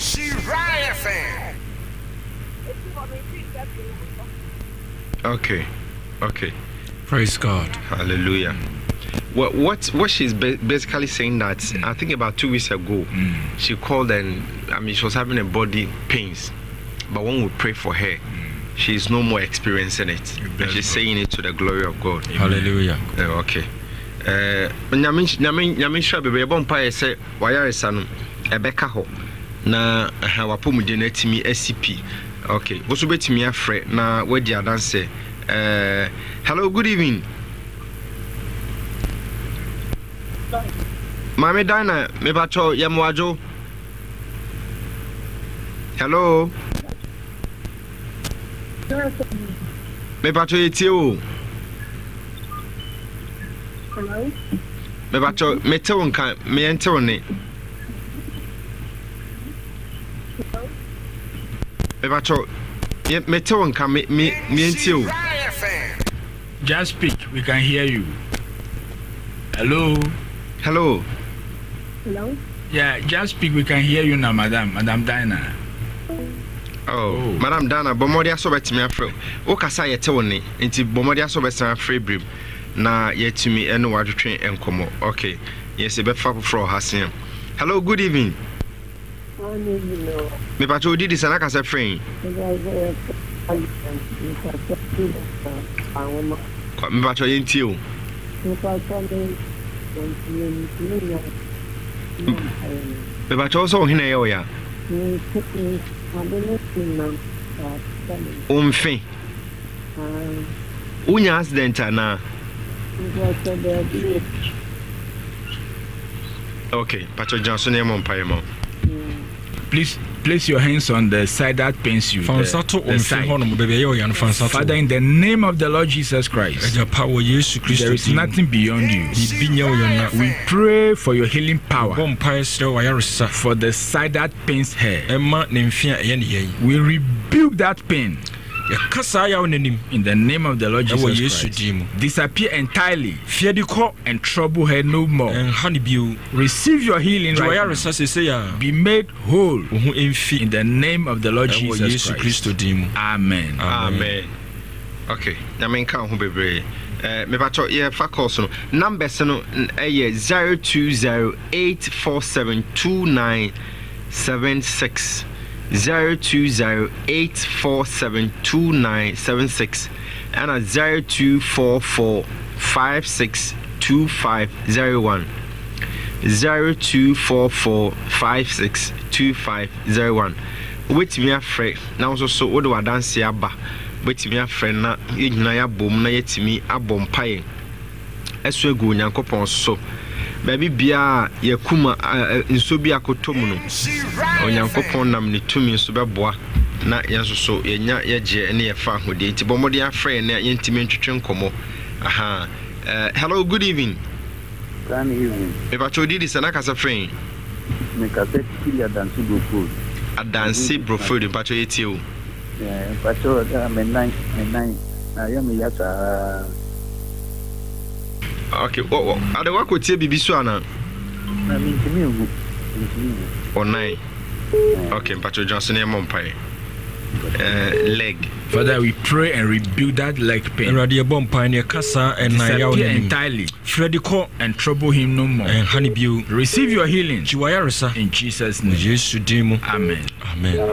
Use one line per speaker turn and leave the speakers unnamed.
Okay.
Praise God.
Hallelujah. What she's basically saying that I think about 2 weeks ago she called and she was having a body pains, but when we pray for her, she's no more experiencing it. And she's saying it to the glory of God.
Hallelujah.
Okay. Nyame sure bebe yebon pa yese wayaresa no ebeka ho na wapomudie na timi SCP. Okay, boso betimi afre na wadi adanse. Hello, good evening. Mami Dana, me bacho yamwajo. Hello. Me bacho yetio.
Hello.
Me bacho me tewon kan me ente ne. Me bacho me tewon kan me ente.
Just speak, we can hear you. Hello.
Hello.
Yeah, just speak, we can hear you now, Madam Dana.
Oh, Madam Dana, bomodia so betimi afre. O kasa yete woni, nti bomodia so betimi afre brim. Na yetimi eno wadwetwe enkomo. Okay. Yes, be fa for hasen. Hello, good evening. Me pacho didi sana kasa free. Me pacho yentio. Me pacho so hina yo ya. Umfi. Unya accident na. Okay, Pacho Johnson Empire.
Please place your hands on the side that pains you. The side. Father, in the name of the Lord Jesus Christ, there is nothing beyond you. We pray for your healing power for the side that pains her. We rebuke that pain. In the name of the Lord Jesus Christ, disappear entirely and trouble her no more. Receive your healing right now. Be made whole in the name of the Lord Jesus Christ. Amen.
Amen. Okay, I mean count who be me bacho yeah fa calls no numbers no 0208472976 0208472976 and 0244562501 0244562501 wait me afre now so what do I dance aba wait me afre na yina ya bom na yetimi abom paye eso egu Onyankopon so baby bia yakuma nso bi akotom no Onyankopon nam ne tumi nso beboa na yenso so yenya yeje ne yefa hode nti bomode afre na yentimi ntwetwe nkomo aha hello, good evening.
Good evening.
Me bacho didi sana kasa frame
me kasa kiri adansi brofo
adansi brofo de bacho yetio
bacho me nine na yami yasa.
Okay, ade wako tie bibi so ana
na mintimi
online. Okay, Pacho Johnson e mompai leg.
Father, we pray and rebuke that leg pain. Disappear entirely. Freddy call and trouble him no more. Receive your healing in Jesus' name. Amen.